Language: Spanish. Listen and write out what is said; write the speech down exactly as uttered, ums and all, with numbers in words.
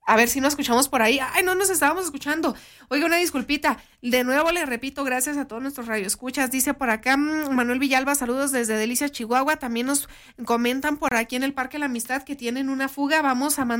A ver si nos escuchamos por ahí. Ay, no nos estábamos escuchando. Oiga, una disculpita. De nuevo le repito, gracias a todos nuestros radioescuchas. Dice por acá Manuel Villalba, saludos desde Delicias, Chihuahua. También nos comentan por aquí en el Parque La Amistad que tienen una fuga. Vamos a mandar